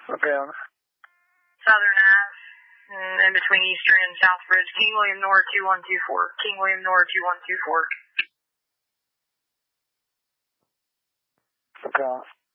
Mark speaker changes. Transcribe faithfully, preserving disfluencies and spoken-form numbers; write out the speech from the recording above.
Speaker 1: Okay, on.
Speaker 2: Southern Ave, in between Eastern and Southbridge. King William Nor two one two four. King William Nor two one two four.
Speaker 1: Okay, on.